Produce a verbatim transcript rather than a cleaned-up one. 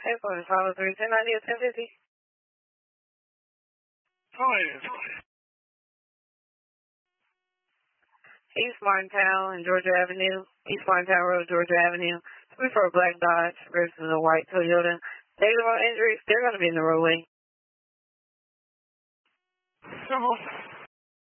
Headquarters, follow three ten ninety or ten fifty. Hi. East Martintown and Georgia Avenue, East Martintown Road, Georgia Avenue. We for a black Dodge versus a white Toyota. Days of our injuries, they're going to be in the roadway. So,